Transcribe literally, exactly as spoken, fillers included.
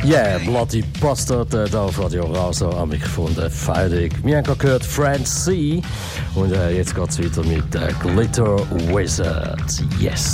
Yeah, Bloody Bastard, äh, da auf Radio Rasa am Mikrofon der Feidig. Wir haben gerade gehört Friend C und äh, jetzt geht's weiter mit äh, Glitter Wizard. Yes.